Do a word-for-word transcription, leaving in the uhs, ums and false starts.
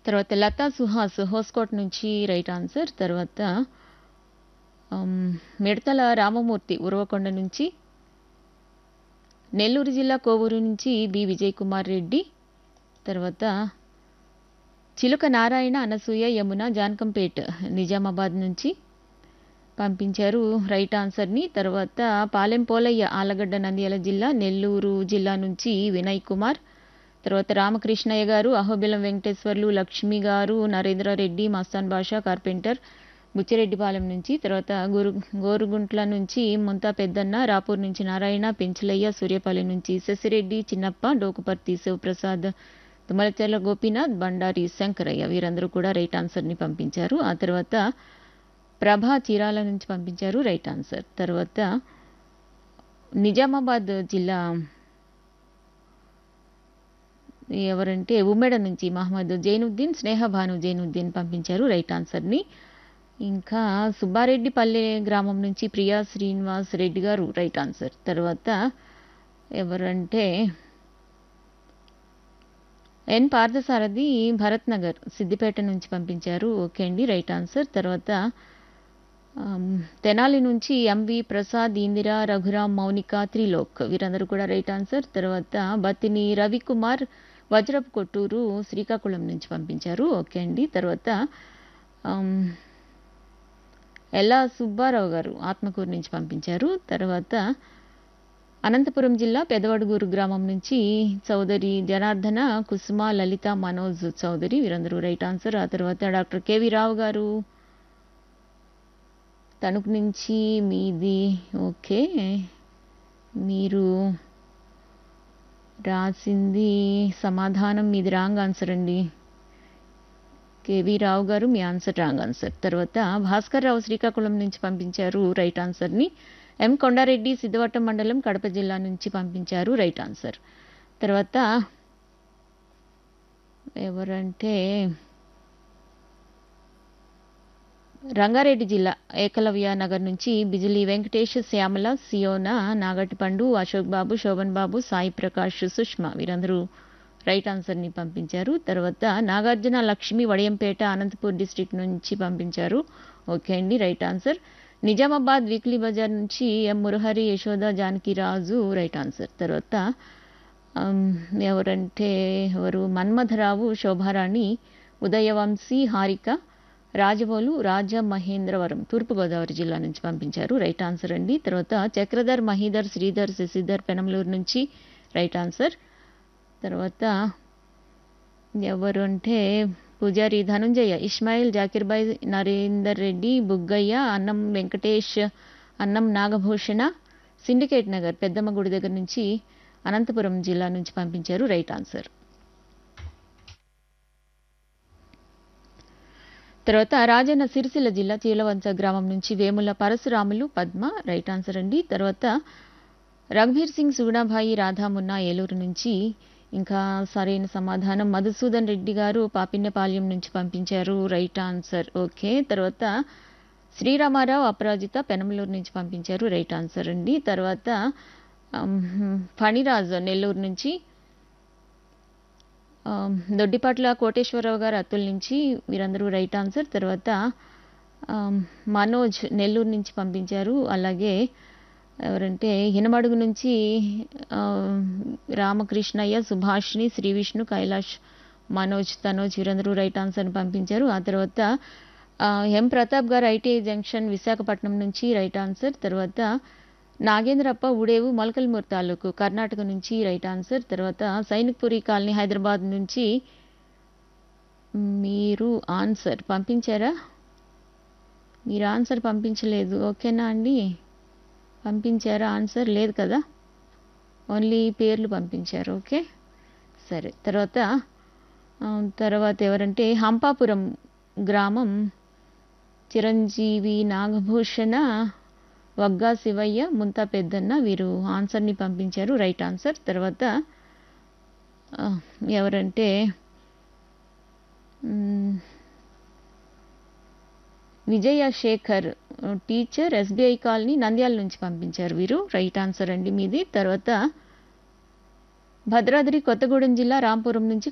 తర్వాత లతా సుహాస్ హోస్కోట్ నుంచి right answer. తర్వాత ఆమ్, మిడతల రామమూర్తి ఉరవకొండ నుంచి, నెల్లూరు జిల్లా కోవూరు నుంచి బి విజయ్ కుమార్ రెడ్డి. తర్వాత చిలుక నారాయణ, అనసూయ, యమున జాన్కంపేట్ నిజామాబాద్ నుంచి పంపించారు రైట్ ఆన్సర్ని. తర్వాత పాలెం పోలయ్య ఆలగడ్డ నంద్యాల జిల్లా, నెల్లూరు జిల్లా నుంచి వినయ్ కుమార్. తర్వాత రామకృష్ణయ్య గారు, అహోబిలం వెంకటేశ్వర్లు, లక్ష్మి గారు, నరేంద్రారెడ్డి, మస్తాన్ బాషా, కార్పెంటర్ బుచ్చిరెడ్డిపాలెం నుంచి. తర్వాత గురు గోరుగుంట్ల నుంచి ముంతా పెద్దన్న, రాపూర్ నుంచి నారాయణ, పెంచులయ్య, సూర్యపాలెం నుంచి శశిరెడ్డి, చిన్నప్ప, డోకుపర్తి శివప్రసాద్, తుమ్మలచెర్ల గోపీనాథ్, బండారి శంకరయ్య వీరందరూ కూడా రైట్ ఆన్సర్ని పంపించారు. ఆ తర్వాత ప్రభా చీరాల నుంచి పంపించారు రైట్ ఆన్సర్. తర్వాత నిజామాబాద్ జిల్లా ఎవరంటే ఉమ్మెడ నుంచి మహమ్మద్ జైనుద్దీన్, స్నేహభాను జైనుద్దీన్ పంపించారు రైట్ ఆన్సర్ని. ఇంకా సుబ్బారెడ్డిపల్లె గ్రామం నుంచి ప్రియా శ్రీనివాస్ రెడ్డి గారు రైట్ ఆన్సర్. తర్వాత ఎవరంటే ఎన్ పార్థసారథి భరత్ నగర్ సిద్దిపేట నుంచి పంపించారు. ఓకే అండి, రైట్ ఆన్సర్. తర్వాత ఆమ్, తెనాలి నుంచి ఎంవి ప్రసాద్, ఇందిరా, రఘురామ్, మౌనిక, త్రిలోక్ వీరందరూ కూడా రైట్ ఆన్సర్. తర్వాత బతిని రవికుమార్ వజ్రపు కొట్టూరు శ్రీకాకుళం నుంచి పంపించారు. ఓకే అండి. తర్వాత ఆమ్, ఎల్లా సుబ్బారావు గారు ఆత్మకూరు నుంచి పంపించారు. తర్వాత అనంతపురం జిల్లా పెదవడుగూరు గ్రామం నుంచి చౌదరి జనార్దన, కుసుమ, లలిత, మనోజ్ చౌదరి వీరందరూ రైట్ ఆన్సర్. ఆ తర్వాత డాక్టర్ కేవి రావు గారు తణుకు నుంచి మీది. ఓకే, మీరు రాసింది సమాధానం మీది రాంగ్ ఆన్సర్ అండి. కేవి రావు గారు మీ ఆన్సర్ రాంగ్ ఆన్సర్. తర్వాత భాస్కర్ రావు శ్రీకాకుళం నుంచి పంపించారు రైట్ ఆన్సర్ని. ఎం కొండారెడ్డి సిద్ధవటం మండలం కడప జిల్లా నుంచి పంపించారు రైట్ ఆన్సర్. తర్వాత ఎవరంటే రంగారెడ్డి జిల్లా ఏకలవ్య నగర్ నుంచి బిజిలీ వెంకటేష్, శ్యామల, సియోనా, నాగటిపండు, అశోక్ బాబు, శోభన్ బాబు, సాయి ప్రకాష్, సుష్మా వీరందరూ రైట్ ఆన్సర్ని పంపించారు. తర్వాత నాగార్జున లక్ష్మి వడియంపేట అనంతపూర్ డిస్ట్రిక్ట్ నుంచి పంపించారు. ఓకే అండి, right answer. Nizamabad weekly Bazar నుంచి ఎం మురహరి, యశోద, జానకిరాజు రైట్ ఆన్సర్. తర్వాత ఆమ్, ఎవరంటే ఎవరు మన్మథరావు, శోభారాణి, ఉదయవంశీ, హారిక, రాజవోలు, రాజమహేంద్రవరం తూర్పుగోదావరి జిల్లా నుంచి పంపించారు రైట్ ఆన్సర్ అండి. తర్వాత చక్రధర్, మహీధర్, శ్రీధర్, శశిధర్ పెనంలూరు నుంచి రైట్ ఆన్సర్. తర్వాత ఎవరు అంటే పూజారి ధనుంజయ, ఇస్మాయిల్, జాకిర్బాయ్, నరేందర్ రెడ్డి, బుగ్గయ్య, అన్నం వెంకటేష్, అన్నం నాగభూషణ, సిండికేట్ నగర్ పెద్దమ్మ గుడి దగ్గర నుంచి అనంతపురం జిల్లా నుంచి పంపించారు రైట్ ఆన్సర్. తర్వాత రాజన్న సిరిసిల్ల జిల్లా చీలవంచ గ్రామం నుంచి వేముల పరశురాములు, పద్మ రైట్ ఆన్సర్ అండి. తర్వాత రఘుబీర్ సింగ్, సుగుణాభాయి, రాధామున్నా ఏలూరు నుంచి ఇంకా సరైన సమాధానం మధుసూదన్ రెడ్డి గారు పాపిన్నపాల్యం నుంచి పంపించారు రైట్ ఆన్సర్. ఓకే. తర్వాత శ్రీరామారావు, అపరాజిత పెనమలూరు నుంచి పంపించారు రైట్ ఆన్సర్ అండి. తర్వాత ఫణిరాజ్ నెల్లూరు నుంచి, దొడ్డిపాట్ల కోటేశ్వరరావు గారు అత్తుల నుంచి వీరందరూ రైట్ ఆన్సర్. తర్వాత మనోజ్ నెల్లూరు నుంచి పంపించారు. అలాగే ఎవరంటే హినమడుగు నుంచి రామకృష్ణయ్య, సుభాష్ని, శ్రీ విష్ణు, కైలాష్, మనోజ్, తనోజ్ వీరందరూ రైట్ ఆన్సర్ని పంపించారు. ఆ తర్వాత ఎం ప్రతాప్ గారు ఐటీఐ జంక్షన్ విశాఖపట్నం నుంచి రైట్ ఆన్సర్. తర్వాత నాగేంద్రప్ప ఉడేవు మొలకల్మూర్ తాలూకు కర్ణాటక నుంచి రైట్ ఆన్సర్. తర్వాత సైనిక్పురి కాలనీ హైదరాబాద్ నుంచి మీరు ఆన్సర్ పంపించారా? మీరు ఆన్సర్ పంపించలేదు. ఓకేనా అండి? పంపించారా? ఆన్సర్ లేదు కదా, ఓన్లీ పేర్లు పంపించారు. ఓకే, సరే. తర్వాత తర్వాత ఎవరంటే హంపాపురం గ్రామం చిరంజీవి, నాగభూషణ, వగ్గా శివయ్య, ముంతా పెద్దన్న వీరు ఆన్సర్ని పంపించారు రైట్ ఆన్సర్. తర్వాత ఎవరంటే విజయ Shekhar teacher, SBI colony Nandyal నుంచి పంపించారు వీరు రైట్ ఆన్సర్ అండి మీది. తర్వాత భద్రాద్రి కొత్తగూడెం జిల్లా రాంపురం నుంచి